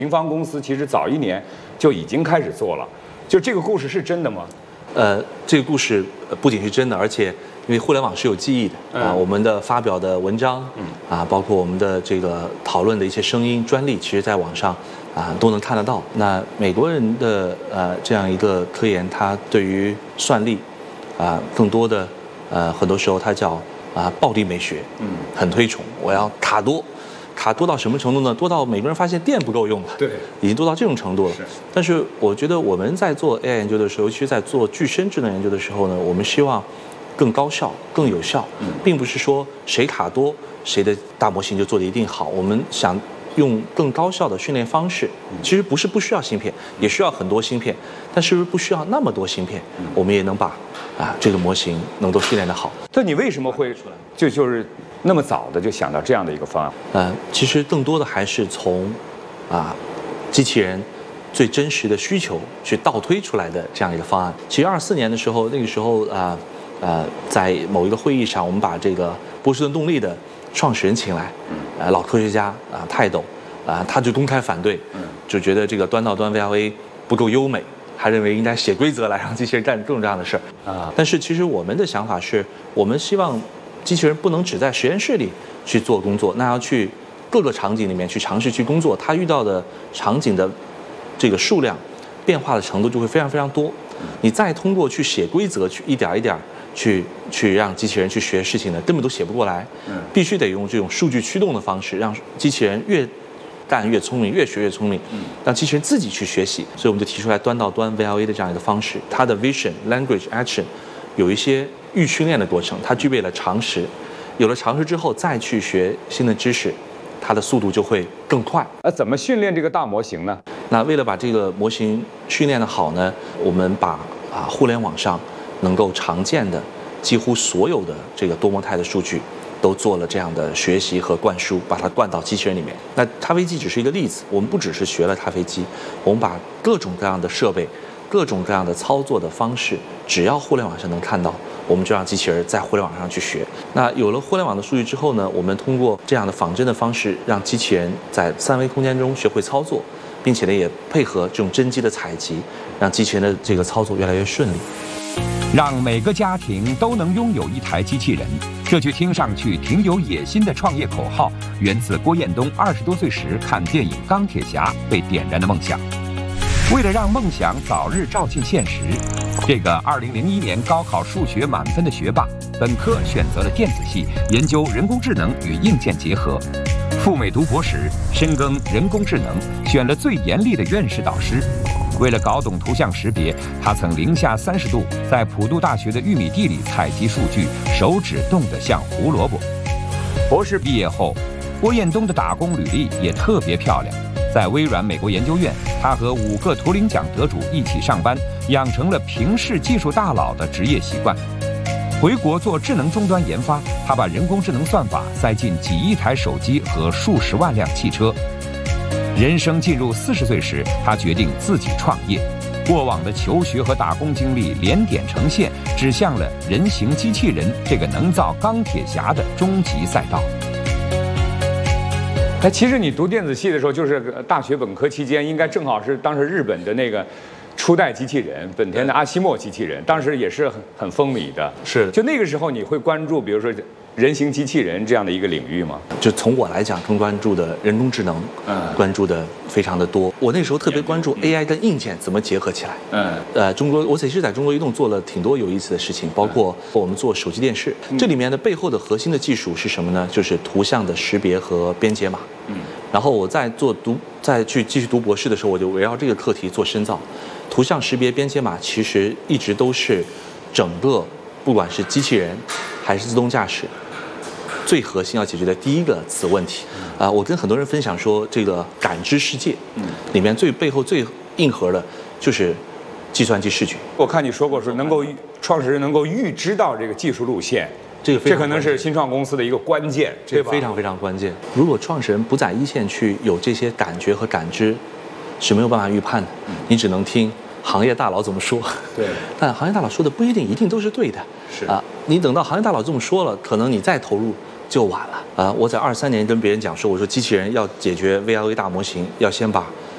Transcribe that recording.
平方公司其实早1年就已经开始做了，就这个故事是真的吗？ 这个故事不仅是真的，而且因为互联网是有记忆的啊，我们的发表的文章，包括我们的这个讨论的一些声音、专利，其实在网上都能看得到。那美国人的这样一个科研，他对于算力更多的很多时候他叫暴力美学，很推崇，我要卡多到什么程度呢？多到每个人发现电不够用了， 对， 已经多到这种程度了。但是我觉得我们在做 AI 研究的时候，尤其是在做具身智能研究的时候呢，我们希望更高效、更有效，并不是说谁卡多谁的大模型就做得一定好。我们想用更高效的训练方式，其实不是不需要芯片，也需要很多芯片，但是不需要那么多芯片，我们也能把这个模型能够训练得好。 那你为什么会就是那么早的就想到这样的一个方案？ 其实更多的还是从机器人最真实的需求去倒推出来的这样一个方案。其实24年的时候，那个时候在某一个会议上，我们把这个波士顿动力的创始人请来，老科学家泰斗他就公开反对，就觉得这个端到端 VLA 不够优美，还认为应该写规则来让机器人干各种这样的事儿但是其实我们的想法是，我们希望机器人不能只在实验室里去做工作，那要去各个场景里面去尝试去工作，它遇到的场景的这个数量变化的程度就会非常非常多。你再通过去写规则，去一点一点去让机器人去学事情呢，根本都写不过来。必须得用这种数据驱动的方式，让机器人越干越聪明，越学越聪明，让机器人自己去学习。所以我们就提出来端到端 VLA 的这样一个方式，它的 vision、language、action 有一些预训练的过程，它具备了常识，有了常识之后再去学新的知识，它的速度就会更快。 怎么训练这个大模型呢？ 那为了把这个模型训练得好呢，我们把互联网上能够常见的几乎所有的这个多模态的数据都做了这样的学习和灌输，把它灌到机器人里面。那咖啡机只是一个例子，我们不只是学了咖啡机，我们把各种各样的设备、各种各样的操作的方式，只要互联网上能看到，我们就让机器人在互联网上去学。那有了互联网的数据之后呢，我们通过这样的仿真的方式，让机器人在3维空间中学会操作，并且呢也配合这种真机的采集，让机器人的这个操作越来越顺利。 让每个家庭都能拥有一台机器人，这句听上去挺有野心的创业口号，源自郭彦东20多岁时看电影《钢铁侠》被点燃的梦想。为了让梦想早日照进现实，这个2001年高考数学满分的学霸，本科选择了电子系，研究人工智能与硬件结合。赴美读博时，深耕人工智能，选了最严厉的院士导师。为了搞懂图像识别，他曾零下30度在普渡大学的玉米地里采集数据，手指冻得像胡萝卜。博士毕业后，郭彦东的打工履历也特别漂亮。在微软美国研究院，他和5个图灵奖得主一起上班，养成了平视技术大佬的职业习惯。回国做智能终端研发，他把人工智能算法塞进几亿台手机和数十万辆汽车。人生进入40岁时，他决定自己创业。过往的求学和打工经历连点成线，指向了人形机器人这个能造钢铁侠的终极赛道。 其实你读电子系的时候，就是大学本科期间，应该正好是当时日本的那个初代机器人，本田的阿西莫机器人，当时也是很风靡的。 是， 就那个时候你会关注，比如说人形机器人这样的一个领域吗？ 就从我来讲，更关注的人工智能，关注的非常的多。我那时候特别关注 AI 跟硬件怎么结合起来。我其实在中国移动做了挺多有意思的事情，包括我们做手机电视，这里面的背后的核心的技术是什么呢？就是图像的识别和编解码。然后我再去继续读博士的时候，我就围绕这个课题做深造。图像识别、编解码其实一直都是整个不管是机器人还是自动驾驶最核心要解决的第一个子问题。我跟很多人分享说，这个感知世界里面背后最硬核的就是计算机视觉。 我看你说过，说创始人能够预知到这个技术路线。这可能是新创公司的一个关键， 这非常非常关键。如果创始人不在一线去有这些感觉和感知，是没有办法预判的。你只能听行业大佬怎么说。 对， 但行业大佬说的不一定都是对的。 是你等到行业大佬这么说了，可能你再投入就晚了。我在23年跟别人讲说，我说机器人要解决 VLA 大模型，要先把